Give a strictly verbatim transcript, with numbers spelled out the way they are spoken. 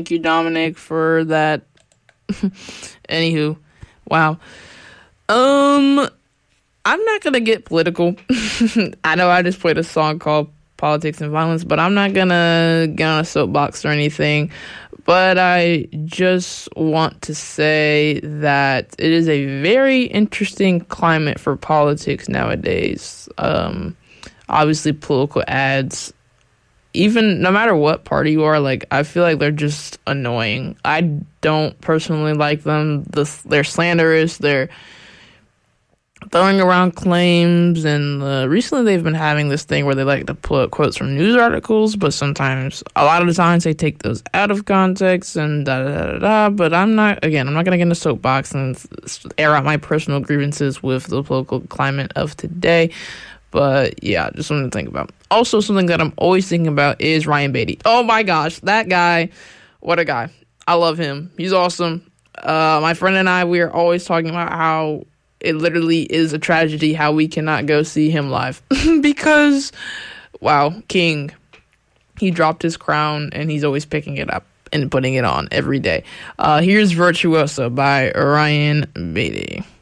Thank you, Dominic, for that. Anywho, wow. Um, I'm not gonna get political. I know I just played a song called Politics and Violence, but I'm not gonna get on a soapbox or anything. But I just want to say that it is a very interesting climate for politics nowadays. Um, obviously, political ads, even no matter what party you are, like, I feel like they're just annoying. I don't personally like them. The, they're slanderous. They're throwing around claims, and uh, recently they've been having this thing where they like to put quotes from news articles, but sometimes, a lot of the times, they take those out of context and da da da da da. But I'm not, again, I'm not gonna get in a soapbox and air out my personal grievances with the political climate of today. But yeah, just something to think about. Also, something that I'm always thinking about is Ryan Beatty. Oh my gosh, that guy, what a guy! I love him. He's awesome. Uh, my friend and I, we are always talking about how it literally is a tragedy how we cannot go see him live because, wow, King, he dropped his crown and he's always picking it up and putting it on every day. Uh, here's Virtuoso by Ryan Beatty.